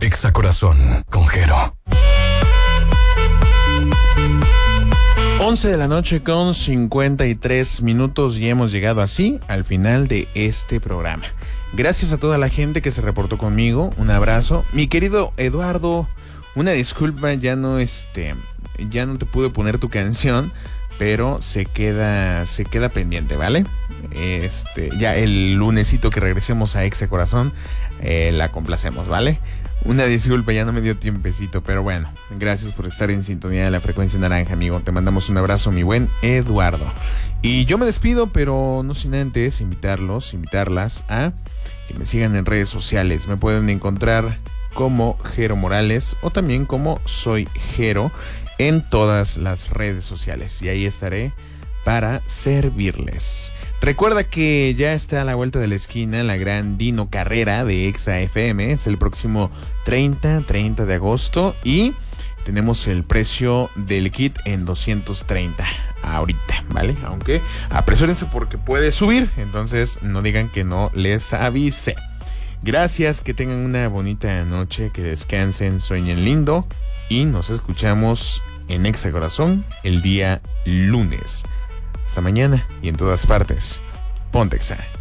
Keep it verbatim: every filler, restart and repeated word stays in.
Exa Corazón con Jero. once de la noche con cincuenta y tres minutos y hemos llegado así al final de este programa. Gracias a toda la gente que se reportó conmigo, un abrazo. Mi querido Eduardo, una disculpa, ya no este, ya no te pude poner tu canción, pero se queda, se queda pendiente, ¿vale? Este, ya el lunesito que regresemos a Exa Corazón, eh, la complacemos, ¿vale? Una disculpa, ya no me dio tiempecito, pero bueno, gracias por estar en sintonía de la frecuencia naranja, amigo. Te mandamos un abrazo, mi buen Eduardo. Y yo me despido, pero no sin antes invitarlos, invitarlas a que me sigan en redes sociales. Me pueden encontrar como Jero Morales o también como Soy Jero en todas las redes sociales. Y ahí estaré para servirles. Recuerda que ya está a la vuelta de la esquina la gran Dino Carrera de Exa F M. Es el próximo treinta de agosto y tenemos el precio del kit en doscientos treinta ahorita, ¿vale? Aunque apresúrense porque puede subir, entonces no digan que no les avisé. Gracias, que tengan una bonita noche, que descansen, sueñen lindo y nos escuchamos en Exa Corazón el día lunes. Hasta mañana y en todas partes. Ponte Exa.